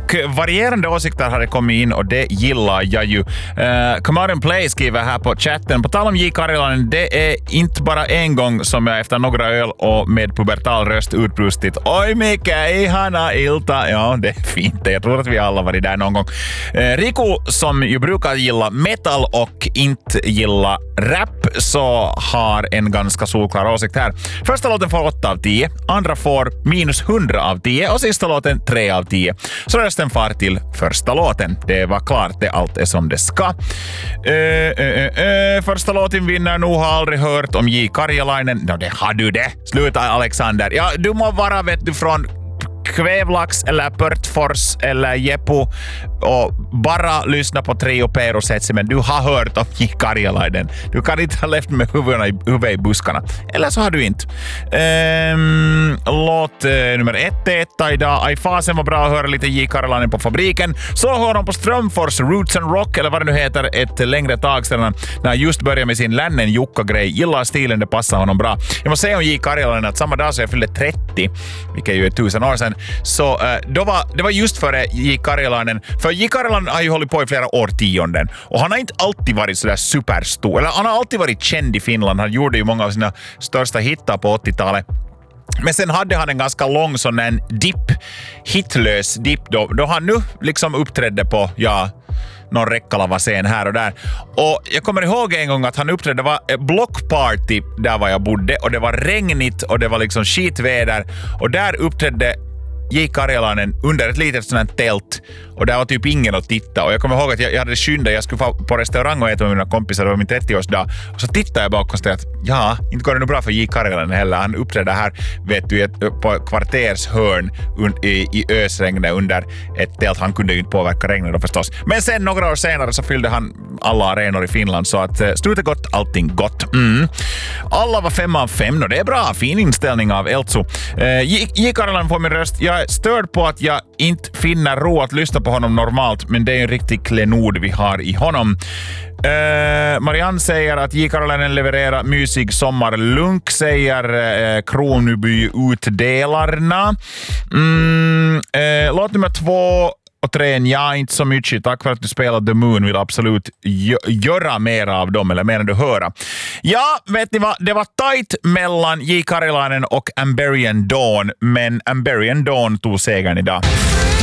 Och varierande åsikter har det kommit in och det gillar jag ju. Come Out and Play skriver här på chatten. På tal om J. Karjalainen, det är inte bara en gång som jag efter några öl och med pubertal röst utbrustit oj mikä ihana ilta. Ja, det är fint. Jag tror att vi alla varit där någon gång. Riku som ju brukar gilla metal och inte gilla rap så har en ganska solklar åsikt här. Första låten får 8 av 10, andra får minus 100 av 10 och sista låten 3 av 10. Så rösten far till första låten. Det var klart, det allt är som det ska. Första låten vinner nog, har aldrig hört om J. Karjalainen. No, det har du det. Sluta Alexander. Ja, du må vara vet du från Kvävlax eller Pörtfors eller Jeppo och bara lyssna på Trio Perusetsi, men du har hört om J. Karjalainen. Du kan inte ha levt med huvudet i buskarna. Eller så har du inte. Låt nummer 1 etta idag. Aj fasen var bra att höra lite J. Karjalainen på fabriken. Så hör de på Strömfors Roots and Rock eller vad det nu heter ett längre tag sedan när han just började med sin Lännen Jukka-grej. Gillar stilen, det passar honom bra. Jag måste säga om J. Karjalainen att samma dag så jag fyllde 30, vilket ju är 1000 år sedan, så det var just före J. Karjalainen. För J. Karjalainen har ju hållit på i flera årtionden och han har inte alltid varit sådär superstor. Eller han har alltid varit känd i Finland. Han gjorde ju många av sina största hittar på 80-talet. Men sen hade han en ganska lång sån en hitlös dipp då han nu liksom uppträdde på, någon Rekkalava-scen här och där. Och jag kommer ihåg en gång att han uppträdde, det var blockparty där var jag bodde och det var regnigt och det var liksom skitväder och där uppträdde J. Karjalainen under ett litet sånt här tält och där var typ ingen att titta och jag kommer ihåg att jag hade skyndat, jag skulle på restaurang och äta med mina kompisar, det var min 30-årsdag och så tittade jag bara och konstaterade att inte går det nog bra för J. Karjalainen heller. Han uppträdde här vet du på kvartershörn i ösregnet under ett tält. Han kunde ju inte påverka regnet då förstås. Men sen några år senare så fyllde han alla arenor i Finland så att slutet gott, allting gott. Alla var 5 av 5 och det är bra, fin inställning av Eltsu. J. Karjalainen får min röst. Jag är störd på att jag inte finner ro att lyssna på honom normalt, men det är en riktig klenod vi har i honom. Marianne säger att J. Karjalainen levererar mysig sommarlunk, säger Kroneby-utdelarna. Låt nummer 2 och 3, ja, inte så mycket. Tack för att du spelar The Moon. Vill absolut göra mer av dem, eller menar du höra? Ja, vet ni vad? Det var tajt mellan J. Karjalainen och Amberian Dawn, men Amberian Dawn tog segern idag.